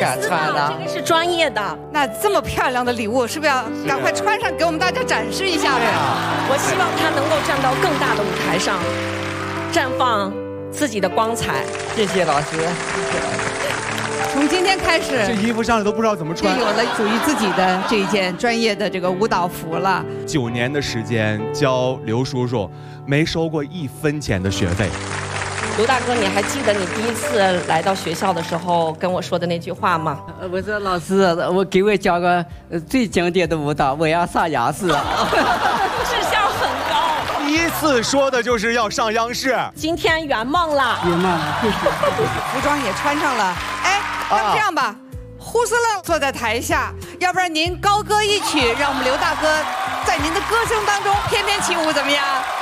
敢穿了， 这个是专业的。 那这么漂亮的礼物，是不是要赶快穿上，给我们大家展示一下？对啊， 我希望他能够站到更大的舞台上，绽放自己的光彩。 谢谢老师，谢谢老师。 从今天开始， 这衣服上来都不知道怎么就穿。 有了属于自己的这一件专业的这个舞蹈服了。 9年的时间教刘叔叔，没收过1分钱的学费。 刘大哥，你还记得你第一次来到学校的时候跟我说的那句话吗？ 我说老师，我给我教个最经典的舞蹈，我要上央视。 志向很高。 第一次说的就是要上央视。 今天圆梦了， 圆梦了，谢谢。 服装也穿上了，哎，要不这样吧，呼斯楞坐在台下，要不然您高歌一曲，让我们刘大哥在您的歌声当中翩翩起舞，怎么样？